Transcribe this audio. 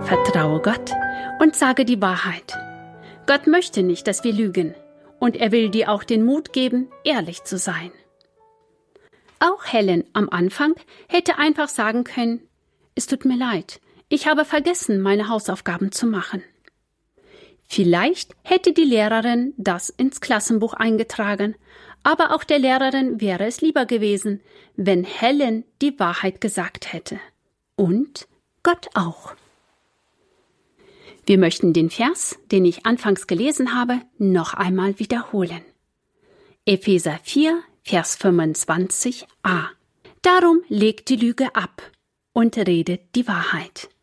Vertraue Gott und sage die Wahrheit. Gott möchte nicht, dass wir lügen, und er will dir auch den Mut geben, ehrlich zu sein. Auch Helen am Anfang hätte einfach sagen können: Es tut mir leid, ich habe vergessen, meine Hausaufgaben zu machen. Vielleicht hätte die Lehrerin das ins Klassenbuch eingetragen, aber auch der Lehrerin wäre es lieber gewesen, wenn Helen die Wahrheit gesagt hätte. Und Gott auch. Wir möchten den Vers, den ich anfangs gelesen habe, noch einmal wiederholen. Epheser 4, Vers 25a. Darum legt die Lüge ab und redet die Wahrheit.